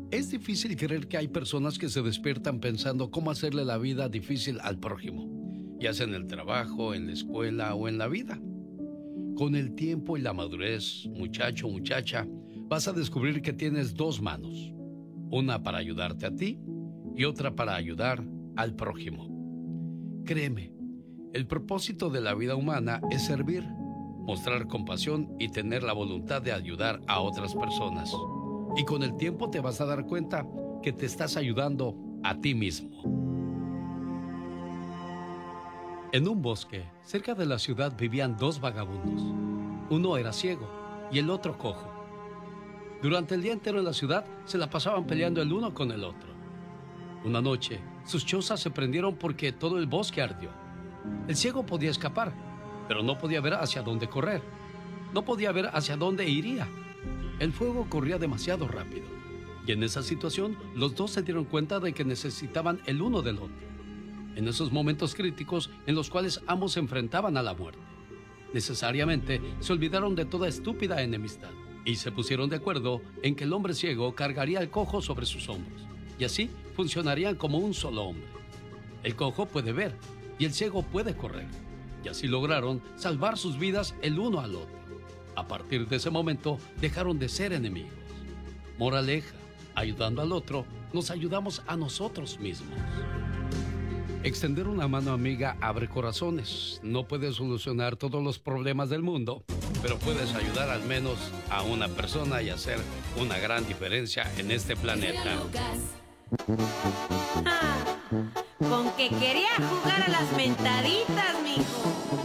Es difícil creer que hay personas que se despiertan pensando cómo hacerle la vida difícil al prójimo, ya sea en el trabajo, en la escuela o en la vida. Con el tiempo y la madurez, muchacho o muchacha, vas a descubrir que tienes dos manos, una para ayudarte a ti y otra para ayudar al prójimo. Créeme, el propósito de la vida humana es servir, mostrar compasión y tener la voluntad de ayudar a otras personas. Y con el tiempo te vas a dar cuenta que te estás ayudando a ti mismo. En un bosque, cerca de la ciudad, vivían dos vagabundos. Uno era ciego y el otro cojo. Durante el día entero en la ciudad se la pasaban peleando el uno con el otro. Una noche, sus chozas se prendieron porque todo el bosque ardió. El ciego podía escapar, pero no podía ver hacia dónde correr. No podía ver hacia dónde iría. El fuego corría demasiado rápido. Y en esa situación, los dos se dieron cuenta de que necesitaban el uno del otro. En esos momentos críticos en los cuales ambos se enfrentaban a la muerte, necesariamente se olvidaron de toda estúpida enemistad y se pusieron de acuerdo en que el hombre ciego cargaría al cojo sobre sus hombros y así funcionarían como un solo hombre. El cojo puede ver y el ciego puede correr y así lograron salvar sus vidas el uno al otro. A partir de ese momento dejaron de ser enemigos. Moraleja, ayudando al otro, nos ayudamos a nosotros mismos. Extender una mano amiga abre corazones. No puedes solucionar todos los problemas del mundo, pero puedes ayudar al menos a una persona y hacer una gran diferencia en este planeta. Con que quería jugar a las mentaditas, mijo.